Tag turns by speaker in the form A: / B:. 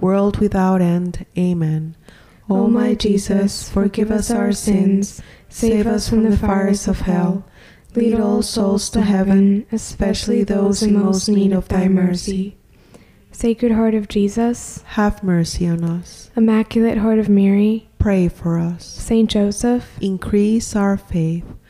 A: world without end. Amen.
B: O my Jesus, forgive us our sins, save us from the fires of hell, lead all souls to heaven, especially those in most need of thy mercy. Sacred Heart of Jesus,
A: have mercy on us.
B: Immaculate Heart of Mary,
A: pray for us.
B: Saint Joseph,
A: increase our faith.